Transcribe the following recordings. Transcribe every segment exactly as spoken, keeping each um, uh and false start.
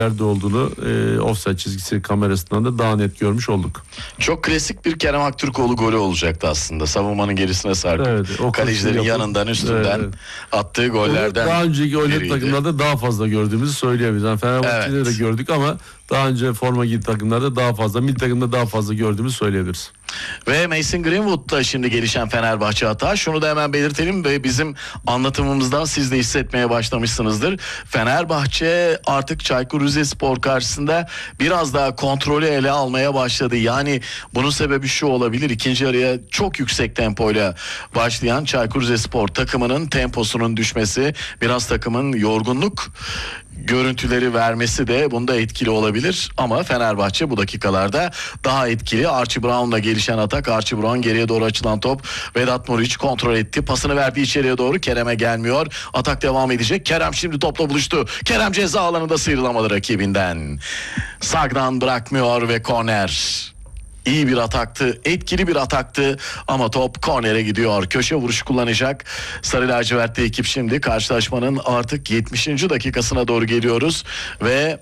nerede olduğunu e, offside çizgisi kamerasından da daha net görmüş olduk. Çok klasik bir Kerem Aktürkoğlu golü olacaktı aslında. Savunmanın gerisine sarkıp evet, kalecilerin yapıp, yanından üstünden evet, attığı gollerden. Daha önceki oynadığı takımlarda daha fazla gördüğümüzü söyleyebiliriz. Yani Fenerbahçe'de evet, de gördük ama daha önce forma giydiği takımlarda daha fazla, milli takımda daha fazla gördüğümüzü söyleyebiliriz. Ve Mason Greenwood'da şimdi gelişen Fenerbahçe hata. Şunu da hemen belirtelim ve bizim anlatımımızdan siz de hissetmeye başlamışsınızdır. Fenerbahçe artık Çaykur Rizespor karşısında biraz daha kontrolü ele almaya başladı. Yani bunun sebebi şu olabilir. İkinci yarıya çok yüksek tempoyla başlayan Çaykur Rizespor takımının temposunun düşmesi, biraz takımın yorgunluk görüntüleri vermesi de bunda etkili olabilir. Ama Fenerbahçe bu dakikalarda daha etkili. Archie Brown'la gelişen atak. Archie Brown geriye doğru açılan top. Vedat Muriç kontrol etti. Pasını verdi içeriye doğru. Kerem'e gelmiyor. Atak devam edecek. Kerem şimdi topla buluştu. Kerem ceza alanında sıyrılamadı rakibinden. Sagdan bırakmıyor ve korner. İyi bir ataktı, etkili bir ataktı ama top kornere gidiyor. Köşe vuruşu kullanacak Sarı Lacivertli ekip şimdi. Karşılaşmanın artık yetmişinci dakikasına doğru geliyoruz ve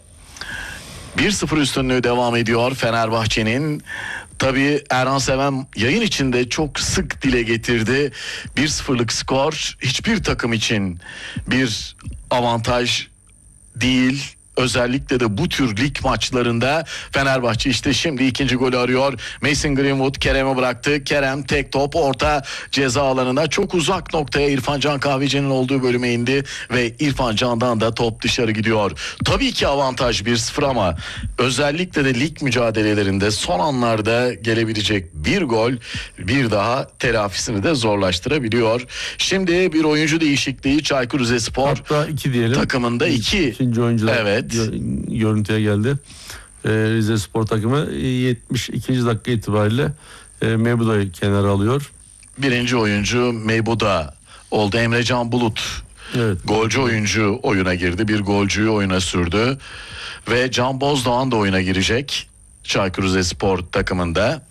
bir sıfır üstünlüğü devam ediyor Fenerbahçe'nin. Tabii Erhan Seven yayın içinde çok sık dile getirdi. bir sıfırlık skor hiçbir takım için bir avantaj değil. Özellikle de bu tür lig maçlarında Fenerbahçe işte şimdi ikinci golü arıyor. Mason Greenwood Kerem'e bıraktı. Kerem tek top orta ceza alanına çok uzak noktaya İrfan Can Kahveci'nin olduğu bölüme indi ve İrfan Can'dan da top dışarı gidiyor. Tabii ki avantaj bir sıfır ama özellikle de lig mücadelelerinde son anlarda gelebilecek bir gol bir daha telafisini de zorlaştırabiliyor. Şimdi bir oyuncu değişikliği Çaykur Rizespor hatta iki diyelim. Takımında iki. İkinci oyuncular. Evet. Görüntüye geldi. Ee, Rizespor takımı yetmiş ikinci dakika itibariyle e, Mebuda'yı kenara alıyor. Birinci oyuncu Mebuda oldu. Emrecan Bulut. Evet. Golcü oyuncu oyuna girdi. Bir golcüyü oyuna sürdü. Ve Can Bozdoğan da oyuna girecek. Çaykur Rizespor takımında.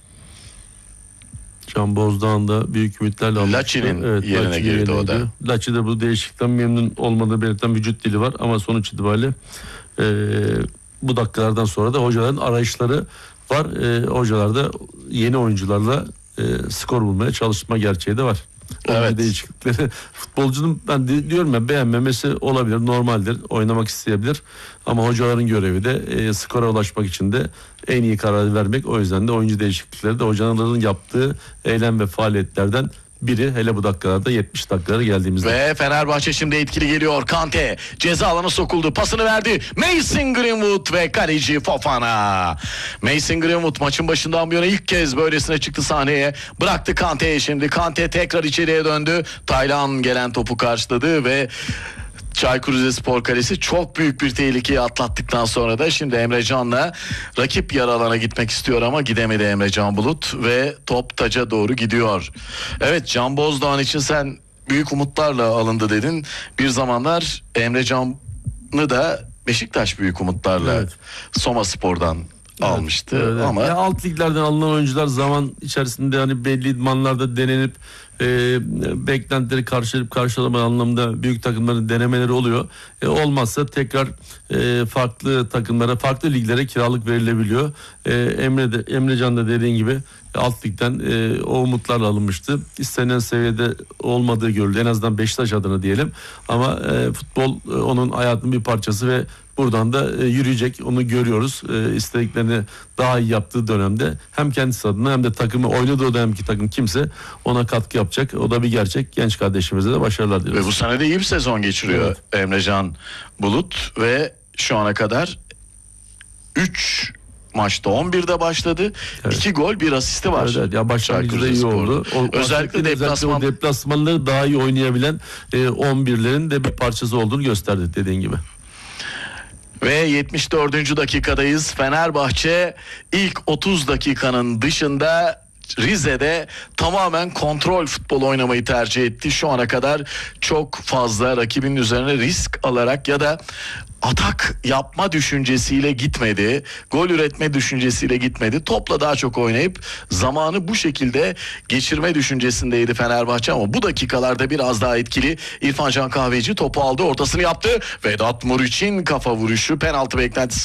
Can Bozdoğan da büyük ümitlerle almıştı. Laçi'nin evet, yerine Laçi girdi o da. Laçi'de bu değişiklikten memnun olmadığı belirten vücut dili var ama sonuç itibariyle e, bu dakikalardan sonra da hocaların arayışları var. E, hocalar da yeni oyuncularla e, skor bulmaya çalışma gerçeği de var. Evet. Değişiklikleri futbolcunun ben de, diyorum ya beğenmemesi olabilir, normaldir, oynamak isteyebilir ama hocaların görevi de e, skora ulaşmak için de en iyi kararı vermek. O yüzden de oyuncu değişiklikleri de hocaların yaptığı eylem ve faaliyetlerden biri, hele bu dakikalarda yetmiş dakikalara geldiğimizde. Ve Fenerbahçe şimdi etkili geliyor. Kante ceza alanı sokuldu, pasını verdi Mason Greenwood ve kaleci Fofana. Mason Greenwood maçın başından bu yana ilk kez böylesine çıktı sahneye, bıraktı Kante'ye. Şimdi Kante tekrar içeriye döndü. Taylan gelen topu karşıladı ve Çaykur Rizespor kalesi çok büyük bir tehlikeyi atlattıktan sonra da şimdi Emrecan'la rakip yarı alana gitmek istiyor ama gidemedi Emrecan Bulut ve top taca doğru gidiyor. Evet, Can Bozdoğan için sen büyük umutlarla alındı dedin. Bir zamanlar Emrecan'ı da Beşiktaş büyük umutlarla evet, Soma Spor'dan evet, almıştı evet, ama ya alt liglerden alınan oyuncular zaman içerisinde hani belli idmanlarda denenip e, beklentileri karşılayıp karşılama anlamında büyük takımların denemeleri oluyor. E, olmazsa tekrar e, farklı takımlara, farklı liglere kiralık verilebiliyor. E, Emre de, Emrecan da dediğin gibi alt ligden e, o umutlarla alınmıştı. İstenen seviyede olmadığı görüldü. En azından Beşiktaş adına diyelim. Ama e, futbol e, onun hayatının bir parçası ve buradan da e, yürüyecek. Onu görüyoruz. E, istediklerini daha iyi yaptığı dönemde hem kendisi adına hem de takımı oynadığı dönemki takım kimse ona katkı yapacak. O da bir gerçek. Genç kardeşimize de başarılar diliyoruz. Ve bu sene de iyi bir sezon geçiriyor evet, Emrecan Bulut ve şu ana kadar üç maçta on birde başladı. Evet. iki gol, bir asisti var. Evet, evet. Ya başlangıcı da iyi oldu. O, özellikle deplasman... deplasmanları daha iyi oynayabilen e, on birlerin de bir parçası olduğunu gösterdi dediğin gibi. Ve yetmiş dördüncü dakikadayız. Fenerbahçe ilk otuz dakikanın dışında Rize'de tamamen kontrol futbol oynamayı tercih etti. Şu ana kadar çok fazla rakibin üzerine risk alarak ya da atak yapma düşüncesiyle gitmedi. Gol üretme düşüncesiyle gitmedi. Topla daha çok oynayıp zamanı bu şekilde geçirme düşüncesindeydi Fenerbahçe ama bu dakikalarda biraz daha etkili. İrfan Can Kahveci topu aldı, ortasını yaptı. Vedat Muriç'in kafa vuruşu, penaltı beklentisi